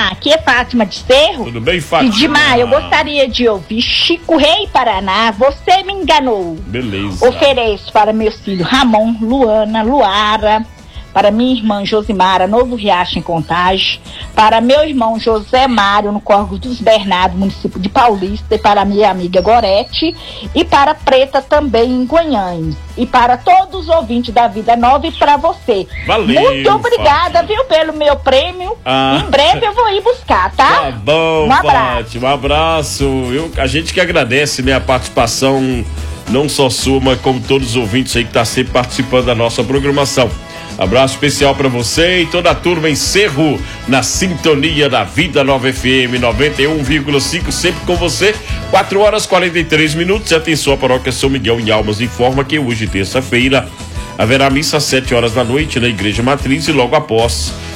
aqui é Fátima de Cerro. Tudo bem, Fátima? E demais, eu gostaria de ouvir Chico Rei Paraná, Você Me Enganou. Beleza. Ofereço para meus filhos Ramon, Luana, Luara, para minha irmã Josimara, Novo Riacho em Contagem, para meu irmão José Mário, no Córrego dos Bernardos, município de Paulista, e para minha amiga Gorete, e para Preta também em Goiânia, e para todos os ouvintes da Vida Nova e para você. Valeu, muito obrigada, Fátima. viu, pelo meu prêmio. Em breve eu vou ir buscar, tá? Tá bom, um abraço. Fátima, um abraço. A gente que agradece, né, a participação, não só sua, mas como todos os ouvintes aí que tá sempre participando da nossa programação. Abraço especial para você e toda a turma em Cerro, na sintonia da Vida Nova FM 91,5, sempre com você, 4h43. E atenção, a paróquia São Miguel em Almas informa que hoje, terça-feira, haverá missa às 7 horas da noite na Igreja Matriz e logo após